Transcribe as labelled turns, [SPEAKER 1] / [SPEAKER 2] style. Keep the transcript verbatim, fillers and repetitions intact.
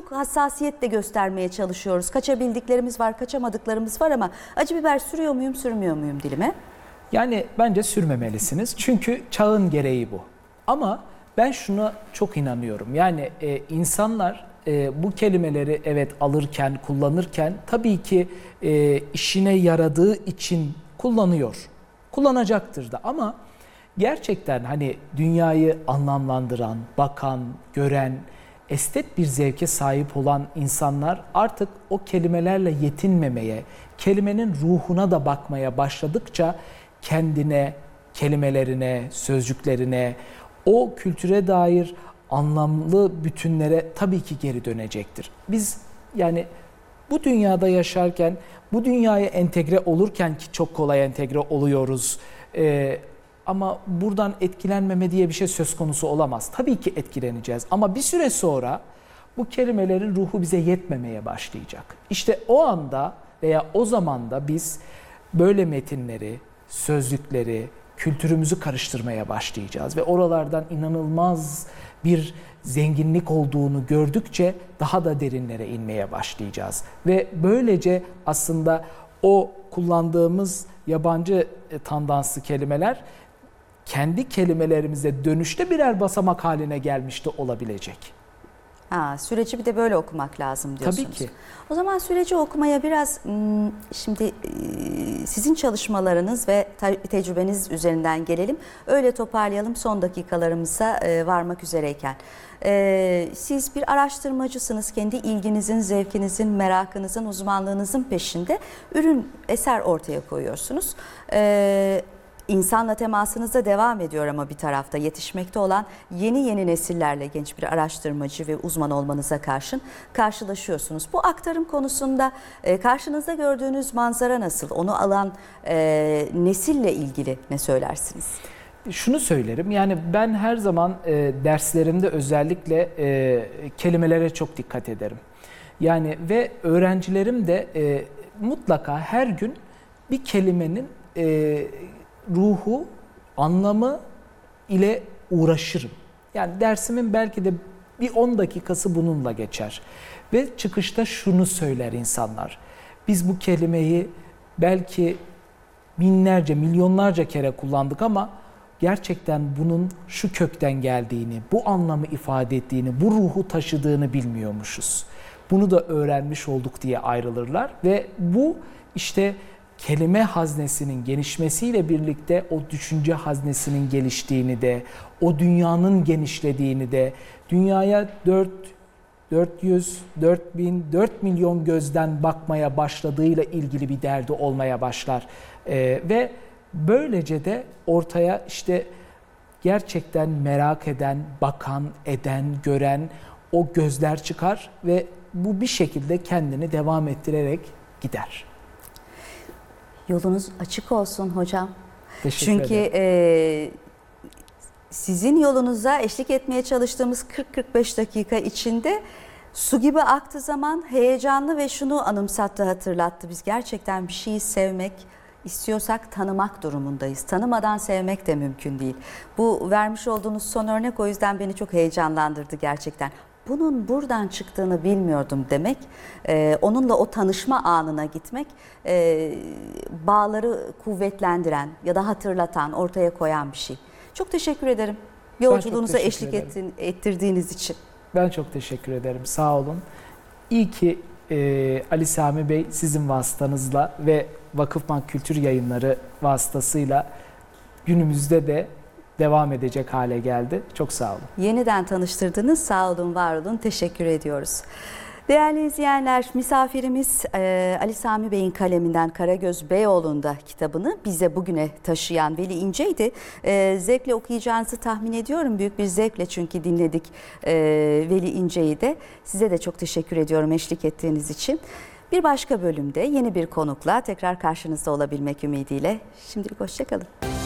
[SPEAKER 1] çok hassasiyetle göstermeye çalışıyoruz. Kaçabildiklerimiz var, kaçamadıklarımız var ama acı biber sürüyor muyum, sürmüyor muyum dilime?
[SPEAKER 2] Yani bence sürmemelisiniz. Çünkü çağın gereği bu. Ama ben şuna çok inanıyorum. Yani e, insanlar e, bu kelimeleri evet alırken, kullanırken tabii ki e, işine yaradığı için kullanıyor. Kullanacaktır da ama gerçekten hani dünyayı anlamlandıran, bakan, gören, estet bir zevke sahip olan insanlar artık o kelimelerle yetinmemeye, kelimenin ruhuna da bakmaya başladıkça kendine, kelimelerine, sözcüklerine, o kültüre dair anlamlı bütünlere tabii ki geri dönecektir. Biz yani bu dünyada yaşarken, bu dünyaya entegre olurken ki çok kolay entegre oluyoruz. Ee, ama buradan etkilenmeme diye bir şey söz konusu olamaz. Tabii ki etkileneceğiz ama bir süre sonra bu kelimelerin ruhu bize yetmemeye başlayacak. İşte o anda veya o zaman da biz böyle metinleri, sözlükleri, kültürümüzü karıştırmaya başlayacağız ve oralardan inanılmaz bir zenginlik olduğunu gördükçe daha da derinlere inmeye başlayacağız. Ve böylece aslında o kullandığımız yabancı tandanslı kelimeler kendi kelimelerimize dönüşte birer basamak haline gelmiş de olabilecek.
[SPEAKER 1] Ha, süreci bir de böyle okumak lazım diyorsunuz.
[SPEAKER 2] Tabii ki.
[SPEAKER 1] O zaman süreci okumaya biraz şimdi sizin çalışmalarınız ve tecrübeniz üzerinden gelelim. Öyle toparlayalım son dakikalarımıza varmak üzereyken. Siz bir araştırmacısınız. Kendi ilginizin, zevkinizin, merakınızın, uzmanlığınızın peşinde ürün, eser ortaya koyuyorsunuz. İnsanla temasınız da devam ediyor ama bir tarafta yetişmekte olan yeni yeni nesillerle genç bir araştırmacı ve uzman olmanıza karşın karşılaşıyorsunuz. Bu aktarım konusunda karşınızda gördüğünüz manzara nasıl? Onu alan e, nesille ilgili ne söylersiniz?
[SPEAKER 2] Şunu söylerim, yani ben her zaman e, derslerimde özellikle e, kelimelere çok dikkat ederim. Yani ve öğrencilerim de e, mutlaka her gün bir kelimenin e, ruhu, anlamı ile uğraşırım. Yani dersimin belki de bir on dakikası bununla geçer. Ve çıkışta şunu söyler insanlar. Biz bu kelimeyi belki binlerce, milyonlarca kere kullandık ama gerçekten bunun şu kökten geldiğini, bu anlamı ifade ettiğini, bu ruhu taşıdığını bilmiyormuşuz. Bunu da öğrenmiş olduk diye ayrılırlar ve bu işte kelime haznesinin gelişmesiyle birlikte o düşünce haznesinin geliştiğini de, o dünyanın genişlediğini de, dünyaya dört, dört yüz, dört bin, dört milyon gözden bakmaya başladığıyla ilgili bir derdi olmaya başlar. Ee, ve böylece de ortaya işte gerçekten merak eden, bakan, eden, gören o gözler çıkar ve bu bir şekilde kendini devam ettirerek gider.
[SPEAKER 1] Yolunuz açık olsun hocam.
[SPEAKER 2] Teşekkür
[SPEAKER 1] Çünkü e, sizin yolunuza eşlik etmeye çalıştığımız kırk kırk beş dakika içinde su gibi aktı zaman, heyecanlı ve şunu anımsattı, hatırlattı. Biz gerçekten bir şeyi sevmek istiyorsak tanımak durumundayız. Tanımadan sevmek de mümkün değil. Bu vermiş olduğunuz son örnek o yüzden beni çok heyecanlandırdı gerçekten. Bunun buradan çıktığını bilmiyordum demek, e, onunla o tanışma anına gitmek, e, bağları kuvvetlendiren ya da hatırlatan, ortaya koyan bir şey. Çok teşekkür ederim yolculuğunuza eşlik ettin, ettirdiğiniz için.
[SPEAKER 2] Ben çok teşekkür ederim, sağ olun. İyi ki e, Ali Sami Bey sizin vasıtanızla ve Vakıfbank Kültür Yayınları vasıtasıyla günümüzde de devam edecek hale geldi. Çok sağ olun.
[SPEAKER 1] Yeniden tanıştırdınız. Sağ olun, var olun. Teşekkür ediyoruz. Değerli izleyenler, misafirimiz e, Ali Sami Bey'in kaleminden Karagöz Beyoğlu'nda kitabını bize bugüne taşıyan Veli İnce'ydi. E, zevkle okuyacağınızı tahmin ediyorum. Büyük bir zevkle çünkü dinledik e, Veli İnce'yi de. Size de çok teşekkür ediyorum eşlik ettiğiniz için. Bir başka bölümde yeni bir konukla tekrar karşınızda olabilmek ümidiyle. Şimdilik hoşça kalın.